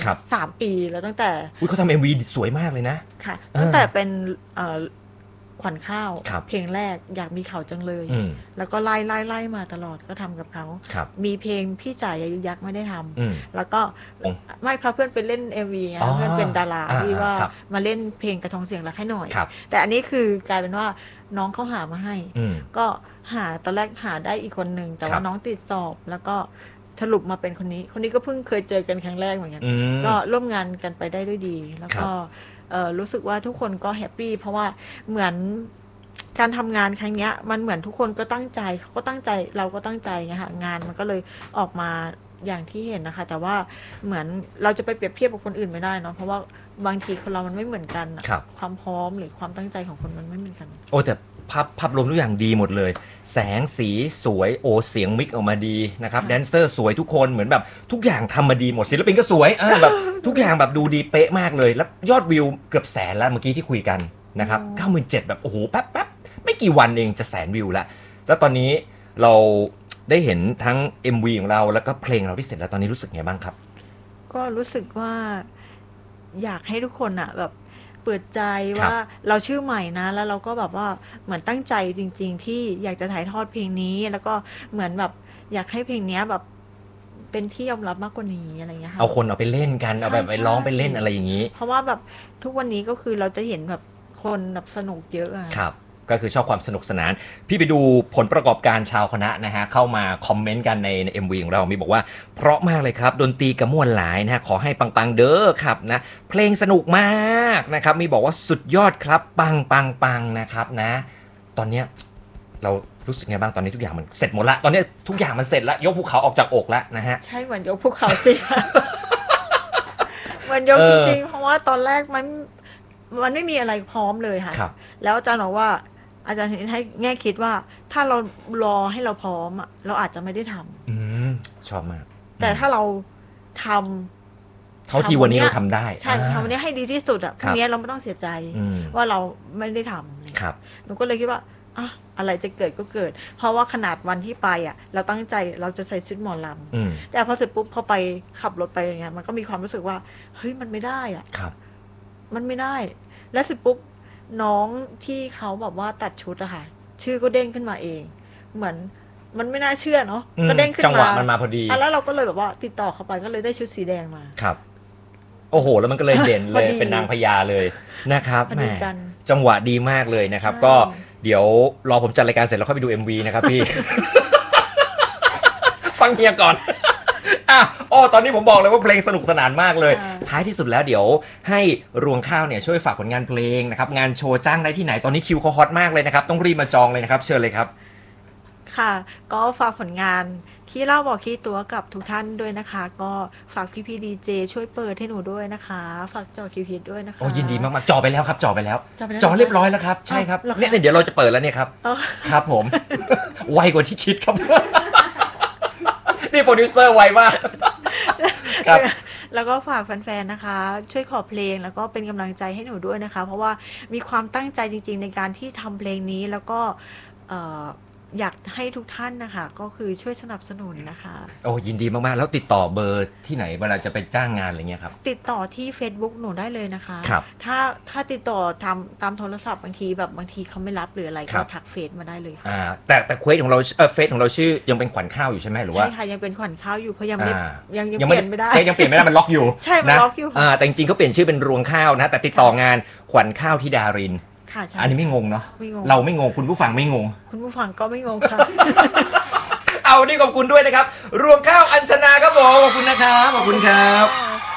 3 ปีแล้วตั้งแต่เขาทำ MV สวยมากเลยนะค่ะตั้งแต่เป็นขวัญข้าวเพลงแรกอยากมีเขาจังเลยแล้วก็ไล่มาตลอดก็ทำกับเขามีเพลงพี่จ่ายอายุยักษ์ไม่ได้ทำแล้วก็ไม่พาเพื่อนไปเล่น MV เพื่อนเป็นดาราที่ว่ามาเล่นเพลงกระทงเสียงรักให้หน่อยแต่อันนี้คือกลายเป็นว่าน้องเขาหามาให้ก็หาตอนแรกหาได้อีกคนหนึ่งแต่ว่าน้องติดสอบแล้วก็สรุปมาเป็นคนนี้ก็เพิ่งเคยเจอกันครั้งแรกเหมือนกันก็ร่วมงานกันไปได้ด้วยดีแล้วก็รู้สึกว่าทุกคนก็แฮปปี้เพราะว่าเหมือนการทำงานครั้งนี้มันเหมือนทุกคนก็ตั้งใจเขาก็ตั้งใจเราก็ตั้งใจไงค่ะงานมันก็เลยออกมาอย่างที่เห็นนะคะแต่ว่าเหมือนเราจะไปเปรียบเทียบกับคนอื่นไม่ได้เนาะเพราะว่าบางทีคนเรามันไม่เหมือนกันความพร้อมหรือความตั้งใจของคนมันไม่เหมือนกันโอ้แต่ภาพรวมทุกอย่างดีหมดเลยแสงสีสวยโอเสียงมิกออกมาดีนะครับแดนเซอร์สวยทุกคนเหมือนแบบทุกอย่างทำมาดีหมดศิลปินก็สวยแบบทุกอย่างแบบดูดีเป๊ะมากเลยแล้วยอดวิวเกือบแสนแล้วเมื่อกี้ที่คุยกันนะครับ 97,000 แบบโอ้โหแป๊บไม่กี่วันเองจะ100,000 วิวแล้วตอนนี้เราได้เห็นทั้ง MV ของเราแล้วก็เพลงเราที่เสร็จแล้วตอนนี้รู้สึกไงบ้างครับก็รู้สึกว่าอยากให้ทุกคนแบบเปิดใจว่าเราชื่อใหม่นะแล้วเราก็แบบว่าเหมือนตั้งใจจริงๆที่อยากจะถ่ายทอดเพลงนี้แล้วก็เหมือนแบบอยากให้เพลงนี้แบบเป็นที่ยอมรับมากกว่านี้อะไรเงี้ยค่ะเอาคนเอาไปเล่นกันเอาแบบไปร้องไปเล่นอะไรอย่างนี้เพราะว่าแบบทุกวันนี้ก็คือเราจะเห็นแบบคนแบบสนุกเยอะครับก็คือชอบความสนุกสนานพี่ไปดูผลประกอบการชาวคณะนะฮะเข้ามาคอมเมนต์กันใน MV ของเรามีบอกว่าเพราะมากเลยครับดนตรีกระม่วนหลายนะฮะขอให้ปังๆเด้อครับนะเพลงสนุกมากนะครับมีบอกว่าสุดยอดครับปังนะครับนะตอนเนี้ยเรารู้สึกไงบ้างตอนนี้ทุกอย่างมันเสร็จหมดละตอนนี้ทุกอย่างมันเสร็จแล้วยกภูเขาออกจากอกแล้วนะฮะใช่เหมือนยกภูเขาจริง เหมือนยกจริงๆเพราะว่าตอนแรกมันไม่มีอะไรพร้อมเลยค่ะแล้วอาจารย์บอกว่าอาจารย์ให้แง่คิดว่าถ้าเรารอให้เราพร้อมเราอาจจะไม่ได้ทำชอบมากแต่ถ้าเราทำเท่าที่วันนี้เราทำได้ใช่ทำวันนี้ให้ดีที่สุดพรุ่งนี้เราไม่ต้องเสียใจว่าเราไม่ได้ทำครับหนูก็เลยคิดว่าอะไรจะเกิดก็เกิดเพราะว่าขนาดวันที่ไปเราตั้งใจเราจะใส่ชุดหมอลำแต่พอเสร็จปุ๊บพอไปขับรถไปอย่างเงี้ยมันก็มีความรู้สึกว่าเฮ้ยมันไม่ได้ครับมันไม่ได้แล้วเสร็จปุ๊บน้องที่เขาแบบว่าตัดชุดค่ะชื่อก็เด้งขึ้นมาเองเหมือนมันไม่น่าเชื่อเนาะก็เด้งขึ้นมาจังหวะมันมาพอดีแล้วเราก็เลยแบบว่าติดต่อเขาไปก็เลยได้ชุดสีแดงมาครับโอ้โหแล้วมันก็เลยเด่นเลยเป็นนางพญาเลยนะครับแหมจังหวะดีมากเลยนะครับก็เดี๋ยวรอผมจัดรายการเสร็จแล้วค่อยไปดู MV นะครับพี่ ฟังเฮียก่อนตอนนี้ผมบอกเลยว่าเพลงสนุกสนานมากเลยท้ายที่สุดแล้วเดี๋ยวให้รวงข้าวเนี่ยช่วยฝากผลงานเพลงนะครับงานโชว์จ้างได้ที่ไหนตอนนี้คิวเขาฮอตมากเลยนะครับต้องรีบมาจองเลยนะครับเชิญเลยครับค่ะก็ฝากผลงานขี้เล่าบอกขี้ตัวกับทุกท่านด้วยนะคะก็ฝากพี่ดีเจช่วยเปิดให้หนูด้วยนะคะฝากจอคิวพีด้วยนะคะยินดีมากๆจอไปแล้วครับจอไปแล้วจอเรียบร้อยแล้วครับใช่ครับเนี่ยเดี๋ยวเราจะเปิดแล้วเนี่ยครับครับผมไวกว่าที่คิดครับนี่โปรดิวเซอร์ไวมากครับแล้วก็ฝากแฟนๆนะคะช่วยขอเพลงแล้วก็เป็นกำลังใจให้หนูด้วยนะคะเพราะว่ามีความตั้งใจจริงๆในการที่ทำเพลงนี้แล้วก็อยากให้ทุกท่านนะคะก็คือช่วยสนับสนุนนะคะยินดีมากๆแล้วติดต่อเบอร์ที่ไหนเวลาจะไปจ้างงานอะไรเงี้ยครับติดต่อที่ Facebook หนูได้เลยนะคะครับถ้าติดต่อตามโทรศัพท์บางทีเขาไม่รับหรืออะไรก็ทักเฟซมาได้เลยค่ะแต่เฟซของเราเฟซของเราชื่อยังเป็นขวัญข้าวอยู่ใช่ไหมหรือว่าใช่ค่ะยังเป็นขวัญข้าวอยู่เพราะยังเปลี่ยนไม่ได้ยังเปลี่ยนไม่ได้มันล็อกอยู่ใช่มันล็อกอยู่แต่จริงๆเขาเปลี่ยนชื่อเป็นรวงข้าวนะแต่ติดต่องานขวัญข้าวธิดารินอันนี้ไม่งงเนาะเราไม่งงคุณผู้ฟังไม่งงคุณผู้ฟังก็ไม่งงค่ะเอาวันนี้ขอบคุณด้วยนะครับรวงข้าวอัญชนาครับผมขอบคุณนะครับขอบคุณครับ